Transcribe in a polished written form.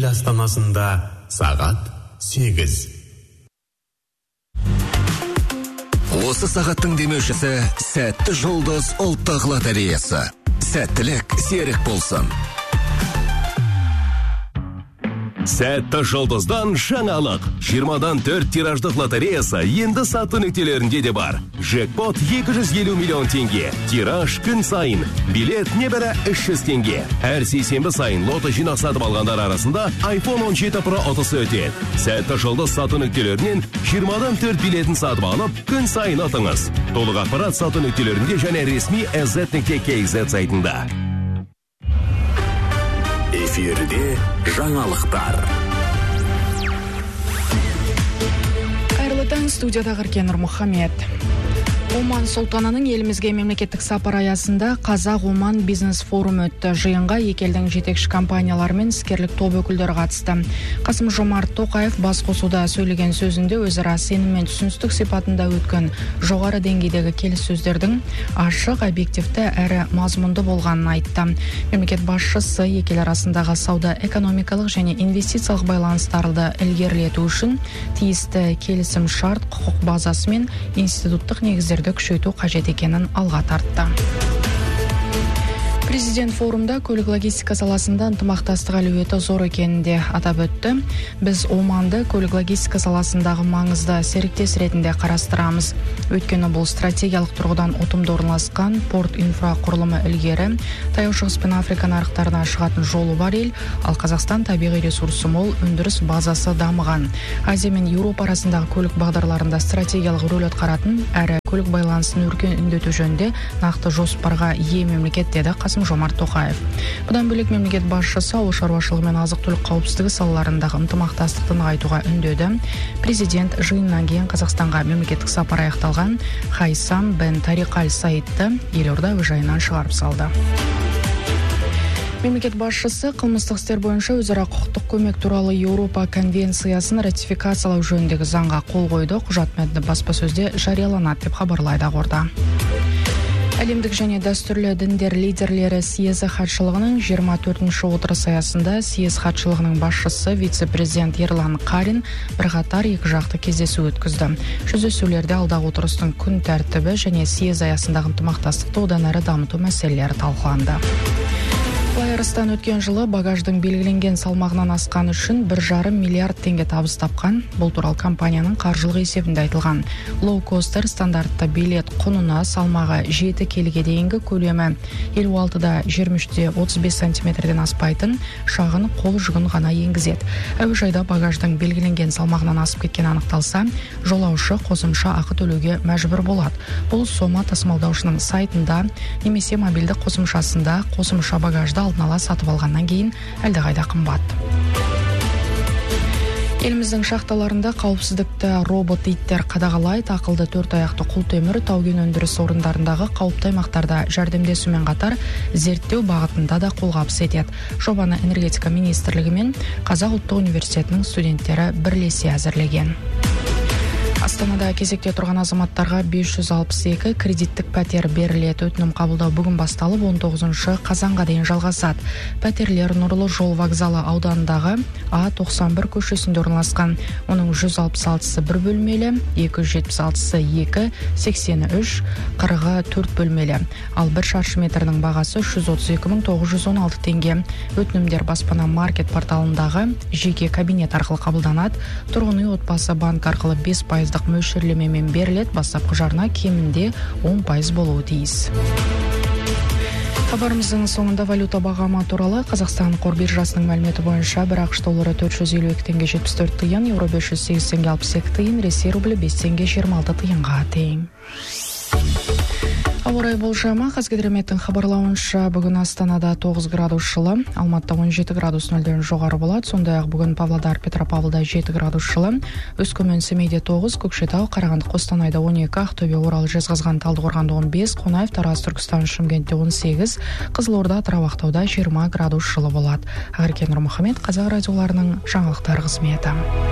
ел астанасында сағат 8. Осы сағаттың демеушісі Сәтті жұлдыз ұлттық лотереясы. Сәттілік серік болсын. Сәтті жұлдыздан жаңалық. 20-дан 4 тираждық лотереясы енді сату нүктелерінде де бар. Жекпот 250 миллион теңге. Тираж күн сайын. Билет небәрі 300 теңге. Әр сейсенбі сайын лото жинақ сатып алғандар арасында iPhone 17 Pro ұтысы өтеді. Сәтті жұлдыз сату нүктелерінен 20-дан 4 билетін сатып алып, күн сайын ұтыңыз. Толық ақпарат сату нүктелерінде және ресми sz.kz сайтында. Эфирде жаңалықтар. Қайырлы таң, студияда Ғыркен Нұрмұхамед. Оман Сұлтанының елімізге мемлекеттік сапар аясында Қазақ-Оман бизнес форумы өтті. Жиынға екі елдің жетекші компаниялары мен іскерлік топ өкілдері қатысты. Қасым-Жомарт Тоқаев басқосуда сөйлеген сөзінде өзара сенім мен түсіністік сипатында өткен жоғары деңгейдегі келіссөздердің ашық, объективті әрі мазмұнды болғанын айтты. Мемлекет басшысы екі ел арасындағы сауда-экономикалық және инвестициялық байланыстарды ілгерілету үшін тиісті келісім шарт, құқық базасы мен институттық негіздерді күшейту қажет екенін алға тартты. Президент форумда көлік логистика саласында ынтымақтастық әлеуеті зор екенінде атап өтті. Біз Оманды көлік логистика саласындағы маңызды серіктес ретінде қарастырамыз. Өйткені бұл стратегиялық тұрғыдан ұтымды орналасқан порт инфрақұрылымы ілгері, Таяу Шығыс пен Африка нарықтарына шығатын жолы бар ел, ал Қазақстан табиғи ресурсы мол, өндіріс базасы дамыған. Азия мен Еуропа арасындағы көлік бағдарларында стратегиялық рөл атқаратын әрі көлік байланысын өркендету жөнінде нақты жоспарға ие мемлекет деді Қасым-Жомарт Тоқаев. Бұдан бөлек мемлекет басшысы ауыл шаруашылығы мен азық-түлік қауіпсіздігі салаларындағы ынтымақтастықты нығайтуға үндеді. Президент жиыннан кейін Қазақстанға мемлекеттік сапар аяқталған Хайсам бен Тариқ Аль Саидті елорда әуежайынан шығарып салды. Мемлекет басшысы қылмыстық істер бойынша өзара құқықтық көмек туралы Еуропа конвенциясын ратификациялау жөніндегі заңға қол қойды. Құжат мәтіні баспасөзде жарияланады деп хабарлайды ақорда. Әлемдік және дәстүрлі діндер лидерлері съезі хатшылығының 24-ші отырысы аясында съез хатшылығының басшысы вице-президент Ерлан Қарин бірқатар екі жақты кездесу өткізді. Жүздесулерде алдағы отырыстың күн тәртібі және съез аясындағы ынтымақтастықты одан әрі дамыту мәселелері талқыланды. Флайерстан өткен жылы багаждың белгіленген салмағынан асқан үшін 1,5 миллиард теңге табыс тапқан. Бұл туралы компанияның қаржылық есебінде айтылған. Лоукостер стандартты билет құнына салмағы 7 келіге дейінгі көлемі 56-да 23-де 35 сантиметрден аспайтын шағын қол жүгін ғана енгізеді. Әуежайда багаждың белгіленген салмағынан асып кеткен анықталса, жолаушы қосымша ақы төлеуге мәжбүр болады. Бұл сома тасымалдаушының сайтында немесе мобильді қосымшасында қосымша багажды алдын ала сатып алғаннан кейін әлдеқайда қымбат. Еліміздің шахталарында қауіпсіздікті робот иттер қадағалайды. Ақылды 4 аяқты құлтемір тау-кен өндіріс орындарындағы қауіпті аймақтарда жәрдемдесумен қатар зерттеу бағытында да қолғабыс етеді. Жобаны энергетика министрлігі мен Қазақ ұлттық университетінің студенттері бірлесе әзірлеген. Астанада кезекте тұрған азаматтарға 562 кредиттік пәтер беріледі. Өтінім қабылдау бүгін басталып 19 қазанға дейін жалғасады. Пәтерлер Нұрлы жол вокзалы ауданындағы А91 көшесінде орналасқан. Оның 166-сы 1 бөлмелі, 276-сы 2, 83, 40-ы 4 бөлмелі. Ал 1 шаршы метрінің бағасы 132.916 теңге. Өтінімдер баспана маркет порталындағы жеке кабинет арқылы қабылданады. Тұрғын үй отбасы банк арқылы 5% мөлшерлемемен беріледі. Бастапқы жарна кемінде 10% болуы тиіс. Хабарымыздың соңында валюта бағамы туралы. Қазақстан қор биржасының мәліметі бойынша бір ақш доллары 452 теңге 74 тиын, еуро 508 теңге 62 тиын, Ресей рублі 5 теңге 26 тиынға тең. Ауа райы болжамы. Қазгидрометтің хабарлауынша бүгін Астанада 9 градус жылы, Алматыда 17 градус нөлден жоғары болады. Сондай-ақ бүгін Павлодар, Петропавлда 7 градус жылы, Өскемен, Семейде 9, Көкшетау, Қарағанды, Қостанайда 12, Ақтөбе, Орал, Жезқазған, Талдықорғанда 15, Қонаев, Тараз, Түркістан, Шымкентте 18, Қызылорда, Атырау, Ақтауда 20 градус жылы болады. Ғыркен Нұрмұхамед, Қазақ радиоларының жаңалықтар қызметі.